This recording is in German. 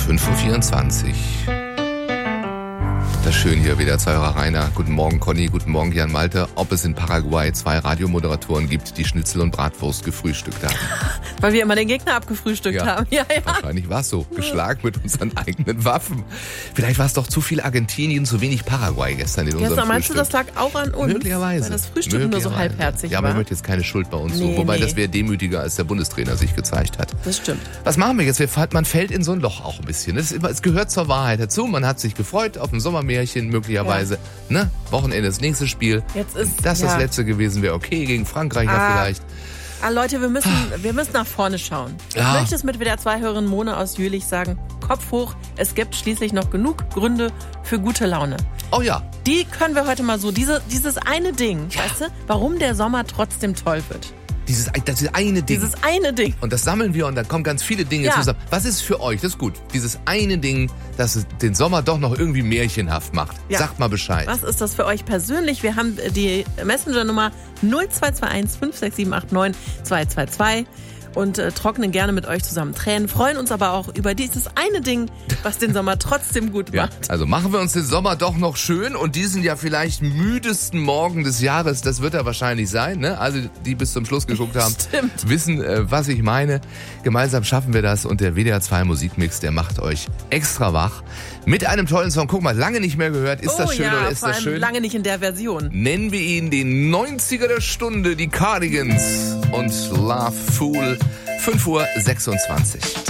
5:24 Uhr. Das schön hier, wieder Zeurer Rainer. Guten Morgen, Conny. Guten Morgen, Jan Malte. Ob es in Paraguay 2 Radiomoderatoren gibt, die Schnitzel und Bratwurst gefrühstückt haben. Weil wir immer den Gegner abgefrühstückt haben. Ja. Wahrscheinlich war es so. Geschlagen mit unseren eigenen Waffen. Vielleicht war es doch zu viel Argentinien, zu wenig Paraguay gestern in unserem Frühstück. Meinst du, das lag auch an uns? Möglicherweise. Weil das Frühstück nur so halbherzig war. Ja, aber man möchte jetzt keine Schuld bei uns suchen. Wobei, das wäre demütiger, als der Bundestrainer sich gezeigt hat. Das stimmt. Was machen wir jetzt? Man fällt in so ein Loch auch ein bisschen. Es gehört zur Wahrheit dazu. Man hat sich gefreut auf ein Sommermärchen, möglicherweise. Ne? Wochenende das nächste Spiel. Jetzt ist, das letzte gewesen wäre okay, gegen Frankreich vielleicht. Leute, wir müssen nach vorne schauen. Ich möchte es mit WDR 2-Hörerin Mona aus Jülich sagen. Kopf hoch, es gibt schließlich noch genug Gründe für gute Laune. Oh ja. Die können wir heute mal so, dieses eine Ding, weißt du, warum der Sommer trotzdem toll wird. Dieses eine Ding. Dieses eine Ding. Und das sammeln wir und dann kommen ganz viele Dinge zusammen. Was ist für euch, das ist gut, dieses eine Ding, das den Sommer doch noch irgendwie märchenhaft macht? Ja. Sagt mal Bescheid. Was ist das für euch persönlich? Wir haben die Messenger-Nummer 0221 56789 222 und trocknen gerne mit euch zusammen Tränen, freuen uns aber auch über dieses eine Ding, was den Sommer trotzdem gut macht. Ja, also machen wir uns den Sommer doch noch schön und diesen ja vielleicht müdesten Morgen des Jahres, das wird er wahrscheinlich sein, ne? Also die bis zum Schluss geguckt haben, wissen, was ich meine. Gemeinsam schaffen wir das und der WDR 2 Musikmix, der macht euch extra wach. Mit einem tollen Song, guck mal, lange nicht mehr gehört. Ist das schön oder ist das schön? Lange nicht in der Version. Nennen wir ihn den 90er der Stunde, die Cardigans und Love Fool, 5:26 Uhr.